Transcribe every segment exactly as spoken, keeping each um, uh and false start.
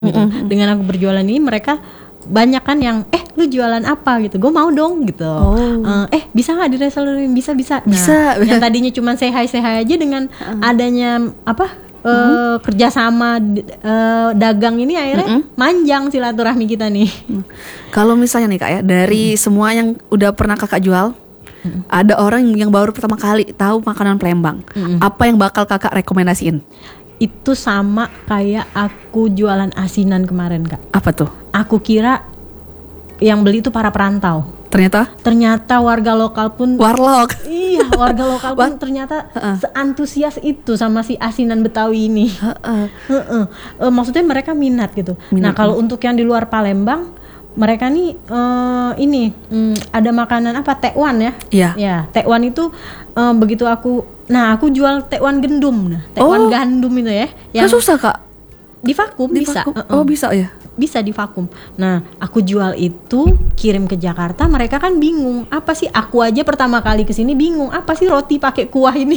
gitu. Mm-hmm. Dengan aku berjualan ini mereka banyak kan yang eh lu jualan apa gitu, gue mau dong gitu. Oh. Uh, eh bisa nggak diresellerin, bisa bisa. Nah, bisa. Yang tadinya cuma say hi say hi aja dengan uh. adanya apa uh, uh-huh. kerjasama uh, dagang ini akhirnya uh-huh. manjang silaturahmi kita nih. Uh. Kalau misalnya nih kak ya dari uh. semua yang udah pernah kakak jual, uh. ada orang yang baru pertama kali tahu makanan Palembang, uh. apa yang bakal kakak rekomendasiin? Itu sama kayak aku jualan asinan kemarin kak. Apa tuh? Aku kira yang beli itu para perantau. Ternyata? Ternyata warga lokal pun. Warlock. Iya, warga lokal pun ternyata uh-uh. seantusias itu sama si asinan Betawi ini. Uh-uh. Uh-uh. Uh, maksudnya mereka minat gitu. Minat. Nah kalau untuk yang di luar Palembang, mereka nih uh, ini um, ada makanan apa tekwan ya? Iya. Ya tekwan itu uh, begitu aku, nah aku jual tekwan gendum, nah tekwan oh. gandum itu ya. Yang Gak susah kak? Di vakum di bisa. Vakum. Uh-uh. Oh bisa ya? Bisa di vakum. Nah aku jual itu kirim ke Jakarta, mereka kan bingung apa sih, aku aja pertama kali kesini bingung apa sih roti pakai kuah ini.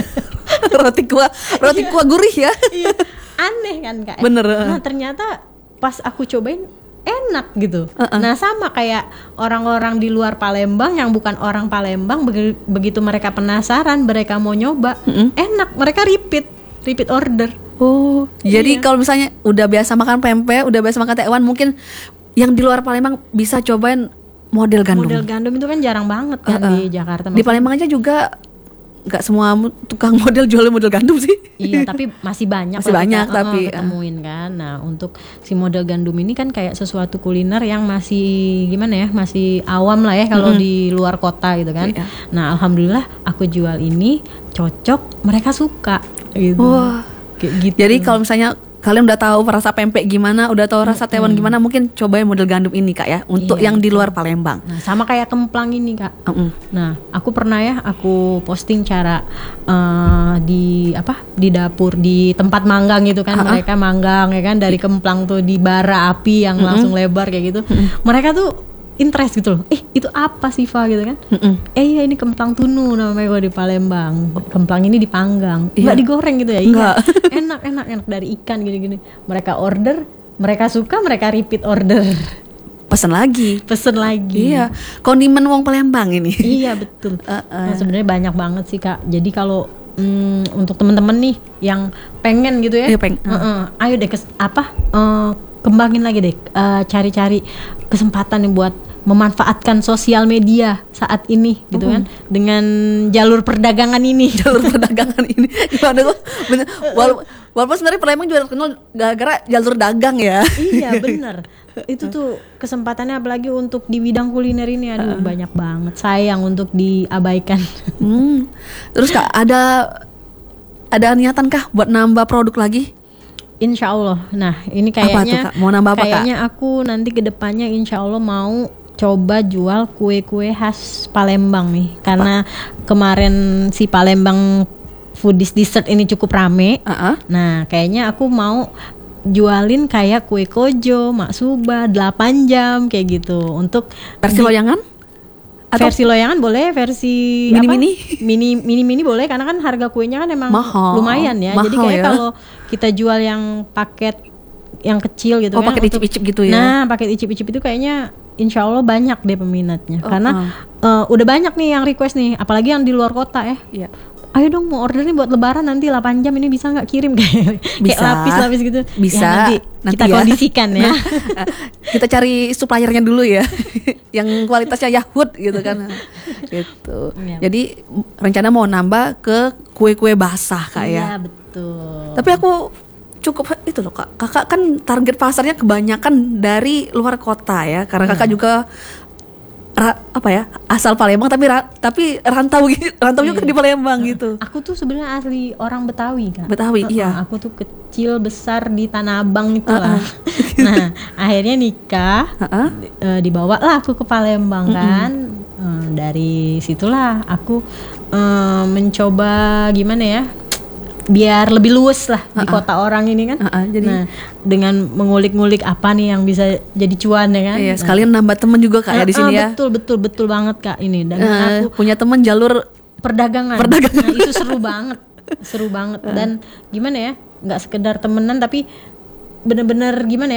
roti kuah roti kuah gurih ya. Iya. Aneh kan kak. Bener. Nah ternyata pas aku cobain enak gitu. Uh-uh. Nah sama kayak orang-orang di luar Palembang yang bukan orang Palembang, begitu mereka penasaran, mereka mau nyoba, uh-uh. enak, mereka repeat repeat order. Oh, iya. Jadi kalau misalnya udah biasa makan pempek, udah biasa makan tekwan, mungkin yang di luar Palembang bisa cobain model gandum. Model gandum itu kan jarang banget kan uh-uh. di Jakarta. Di Palembang aja juga nggak semua tukang model jual model gandum sih. Iya, tapi masih banyak. Masih banyak kita, tapi uh, ketemuin kan. Nah, untuk si model gandum ini kan kayak sesuatu kuliner yang masih gimana ya, masih awam lah ya kalau mm-hmm. di luar kota gitu kan. Iya. Nah, alhamdulillah aku jual ini cocok, mereka suka gitu. Wah. Kayak gitu. Jadi kalau misalnya kalian udah tahu rasa pempek gimana, udah tahu rasa tekwan mm-hmm. gimana, mungkin cobain model gandum ini kak ya, untuk iya, yang di luar Palembang. Nah sama kayak kemplang ini kak. Mm-hmm. Nah aku pernah ya, aku posting cara uh, di apa di dapur di tempat manggang gitu kan, uh-huh. mereka manggang ya kan dari kemplang tuh di bara api yang mm-hmm. langsung lebar kayak gitu. Mm-hmm. Mereka tuh interest gitu loh, eh itu apa sih Fa gitu kan? Mm-mm. Eh iya ini kemplang tunu namanya kalau di Palembang. Kemplang ini dipanggang, nggak yeah. digoreng gitu ya? Iya. enak enak enak dari ikan gini-gini. Mereka order, mereka suka, mereka repeat order. Pesen lagi, pesen lagi. Iya, kondimen wong Palembang ini. Iya betul. Uh, uh. Nah, sebenarnya banyak banget sih kak. Jadi kalau mm, untuk teman-teman nih yang pengen gitu ya, iya, peng- uh. uh-uh. ayo deh kes apa? Uh, kembangin lagi deh, uh, cari-cari kesempatan nih buat memanfaatkan sosial media saat ini gitu kan, uh-huh. dengan jalur perdagangan ini. Jalur perdagangan ini gimana kok? Walaupun, walaupun sebenarnya Palembang juga terkenal gara-gara jalur dagang ya. Iya benar. Itu tuh kesempatannya apalagi untuk di bidang kuliner ini, aduh uh. banyak banget. Sayang untuk diabaikan. Hmm. Terus kak ada ada niatan kah buat nambah produk lagi? Insya Allah. Nah ini kayaknya apa tuh, Kak? Mau nambah apa, kayaknya Kak? aku nanti kedepannya Insya Allah mau coba jual kue-kue khas Palembang nih, karena apa? Kemarin si Palembang Foodies Dessert ini cukup rame. Uh-uh. Nah kayaknya aku mau jualin kayak kue kojo, maksuba, delapan jam kayak gitu untuk versi di- loyangan. Atau versi loyangan boleh, versi mini-mini mini mini mini boleh, karena kan harga kuenya kan emang mahal, lumayan ya. mahal Jadi kayak ya. Kalau kita jual yang paket yang kecil gitu oh, kan, paket icip-icip gitu ya. Nah paket icip-icip itu kayaknya Insya Allah banyak deh peminatnya, oh, karena uh. Uh, udah banyak nih yang request nih, apalagi yang di luar kota ya. Iya. Ayo dong mau order nih buat lebaran nanti delapan jam ini, bisa nggak kirim kayak kayak lapis-lapis gitu? Bisa. Ya, nanti, nanti kita ya. kondisikan ya. Kita cari suppliernya dulu ya, yang kualitasnya Yahud gitu kan. Gitu. Ya. Jadi rencana mau nambah ke kue-kue basah kak ya. Iya betul. Tapi aku cukup itu loh kak. Kakak kan target pasarnya kebanyakan dari luar kota ya, karena kakak hmm. juga Ra, apa ya asal Palembang tapi ra, tapi rantau rantau juga di Palembang gitu. Aku tuh sebenarnya asli orang Betawi kan. Betawi uh-uh. iya. Aku tuh kecil besar di Tanah Abang itu uh-uh. lah. Nah akhirnya nikah, uh-uh. e, dibawa lah aku ke Palembang uh-uh. kan. E, dari situlah aku e, mencoba gimana ya, biar lebih luas lah uh-uh. di kota orang ini kan. Uh-uh, jadi nah, dengan mengulik-ngulik apa nih yang bisa jadi cuan ya kan. Iya, sekalian nah, nambah teman juga kak uh, ya di sini uh, ya. Betul betul betul banget kak ini. Dan uh, aku punya teman jalur perdagangan. Perdagangan. Nah, itu seru banget, seru banget. Uh. Dan gimana ya? Nggak sekedar temenan tapi bener-bener gimana ya?